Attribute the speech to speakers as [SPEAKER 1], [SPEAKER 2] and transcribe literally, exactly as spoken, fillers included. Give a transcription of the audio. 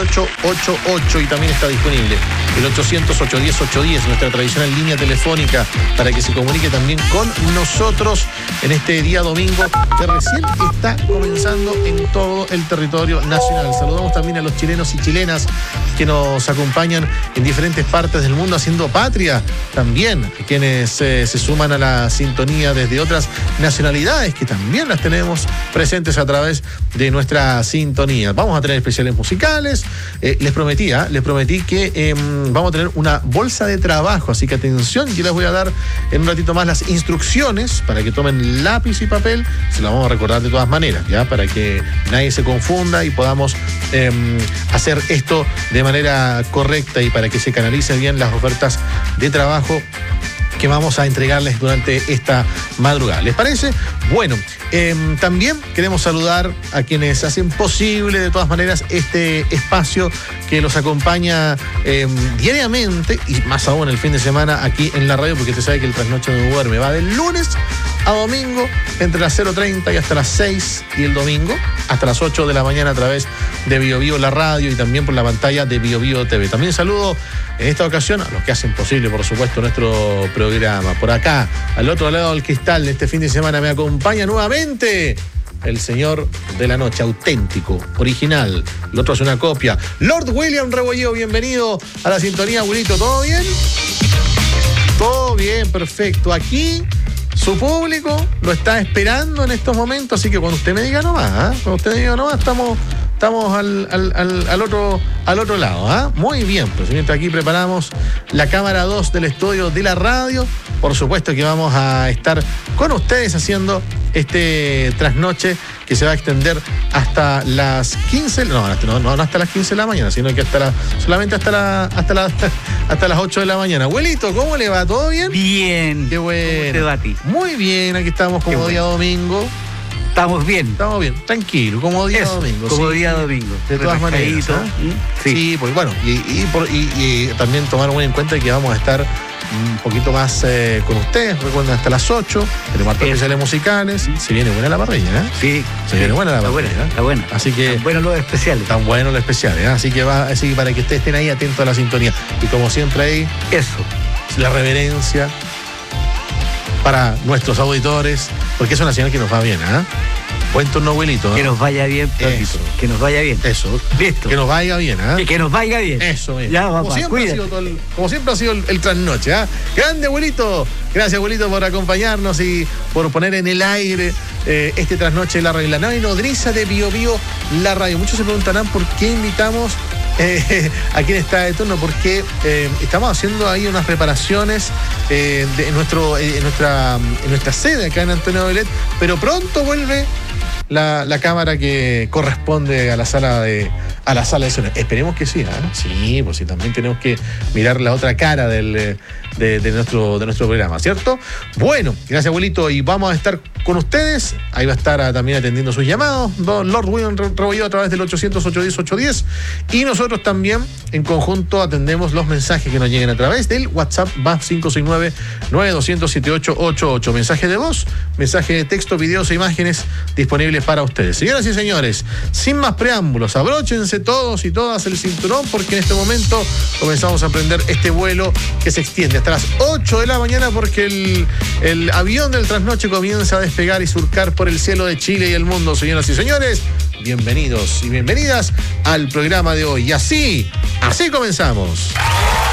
[SPEAKER 1] ocho ocho ocho y también está disponible el ochocientos, ochocientos diez, ochocientos diez, nuestra tradicional línea telefónica para que se comunique también con nosotros en este día domingo que recién está comenzando en todo el territorio nacional. Saludamos también a los chilenos y chilenas que nos acompañan en diferentes partes del mundo haciendo patria, también quienes eh, se suman a la sintonía desde otras nacionalidades que también las tenemos presentes a través de nuestra sintonía. Vamos a tener especiales musicales, eh, les prometía, les prometí que eh, vamos a tener una bolsa de trabajo, así que atención, yo les voy a dar en un ratito más las instrucciones para que tomen lápiz y papel, se las vamos a recordar de todas maneras, ya, para que nadie se confunda y podamos eh, hacer esto de manera correcta y para que se canalicen bien las ofertas de trabajo que vamos a entregarles durante esta madrugada. ¿Les parece? Bueno, eh, también queremos saludar a quienes hacen posible de todas maneras este espacio que los acompaña eh, diariamente y más aún el fin de semana aquí en la radio, porque usted sabe que el Trasnoche no duerme, va del lunes a domingo entre las cero treinta y hasta las seis y el domingo hasta las ocho de la mañana a través de Bio Bio la radio y también por la pantalla de Bio Bio T V. También saludo en esta ocasión a los que hacen posible, por supuesto, nuestro programa. Por acá, al otro lado del cristal, este fin de semana me acompaña nuevamente el señor de la noche, auténtico, original. El otro es una copia. Lord William Rebolledo, bienvenido a la sintonía, abuelito. ¿Todo bien? Todo bien, perfecto. Aquí su público lo está esperando en estos momentos, así que cuando usted me diga nomás, ¿eh? Cuando usted me diga nomás, estamos... Estamos al, al, al, al, otro, al otro lado, ¿ah? ¿eh? Muy bien, pues mientras aquí preparamos la cámara dos del estudio de la radio, por supuesto que vamos a estar con ustedes haciendo este trasnoche que se va a extender hasta las quince, no, no, no, no hasta las quince de la mañana, sino que hasta la, solamente hasta, la, hasta, la, hasta las ocho de la mañana. Abuelito, ¿cómo le va? ¿Todo bien?
[SPEAKER 2] Bien.
[SPEAKER 1] Qué bueno.
[SPEAKER 2] ¿Cómo te va a ti?
[SPEAKER 1] Muy bien, aquí estamos como
[SPEAKER 2] Qué
[SPEAKER 1] día
[SPEAKER 2] bueno.
[SPEAKER 1] Domingo.
[SPEAKER 2] Estamos bien.
[SPEAKER 1] Estamos bien, tranquilo, como día
[SPEAKER 2] Eso,
[SPEAKER 1] domingo.
[SPEAKER 2] como
[SPEAKER 1] sí,
[SPEAKER 2] día
[SPEAKER 1] sí,
[SPEAKER 2] domingo.
[SPEAKER 1] De todas maneras. ¿eh?
[SPEAKER 2] Sí.
[SPEAKER 1] Sí, pues bueno, y, y, por, y, y también tomar muy en cuenta que vamos a estar un poquito más eh, con ustedes. Recuerden, hasta las ocho, tenemos hartos especiales musicales. Se viene buena la parrilla, ¿eh?
[SPEAKER 2] Sí.
[SPEAKER 1] Se viene buena la
[SPEAKER 2] Está
[SPEAKER 1] parrilla.
[SPEAKER 2] buena,
[SPEAKER 1] ¿eh?
[SPEAKER 2] está buena.
[SPEAKER 1] Así que.
[SPEAKER 2] Están buenos los especiales.
[SPEAKER 1] Están buenos los especiales, ¿eh? Así que va, así que para que ustedes estén ahí atentos a la sintonía. Y como siempre ahí,
[SPEAKER 2] Eso.
[SPEAKER 1] la reverencia para nuestros auditores, porque es una señal que nos va bien, ¿eh? Buen turno, abuelito, ¿no?
[SPEAKER 2] Que nos vaya bien, Platito. Que nos vaya bien.
[SPEAKER 1] Eso.
[SPEAKER 2] Listo.
[SPEAKER 1] Que nos vaya bien, ¿eh?
[SPEAKER 2] Que, que nos vaya bien.
[SPEAKER 1] Eso mismo.
[SPEAKER 2] Ya,
[SPEAKER 1] como,
[SPEAKER 2] papá,
[SPEAKER 1] siempre ha sido todo el, como siempre ha sido el, el trasnoche, ¿eh? Grande, abuelito. Gracias, abuelito, por acompañarnos y por poner en el aire eh, este trasnoche de la radio. La nave nodriza de Bio Bio la radio. Muchos se preguntarán por qué invitamos eh, a quien está de turno, porque eh, estamos haciendo ahí unas preparaciones eh, de, en, nuestro, eh, en, nuestra, en nuestra sede acá en Antonio Belet, pero pronto vuelve La, la cámara que corresponde a la sala de a la sala de sonido. Esperemos que sí, ¿eh? Sí, pues sí, también tenemos que mirar la otra cara del, de, de, nuestro, de nuestro programa, ¿cierto? Bueno, gracias, abuelito, y vamos a estar con ustedes. Ahí va a estar a, también atendiendo sus llamados, don Lord William Rebolledo a través del ochocientos, ochocientos diez, ochocientos diez. Y nosotros también, en conjunto, atendemos los mensajes que nos lleguen a través del WhatsApp más cinco seis nueve, nueve dos cero cero, siete ocho ocho ocho. Mensaje de voz, mensaje de texto, videos e imágenes disponibles para ustedes. Señoras y señores, sin más preámbulos, abróchense todos y todas el cinturón, porque en este momento comenzamos a emprender este vuelo que se extiende hasta las ocho de la mañana, porque el, el avión del trasnoche comienza a despegar y surcar por el cielo de Chile y el mundo. Señoras y señores, bienvenidos y bienvenidas al programa de hoy. Y así, así comenzamos.